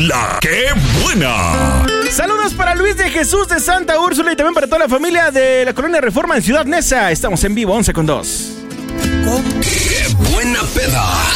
La ¡Qué Buena! Saludos para Luis de Jesús de Santa Úrsula y también para toda la familia de la Colonia Reforma en Ciudad Neza. Estamos en vivo, 11:02. ¡Qué buena peda!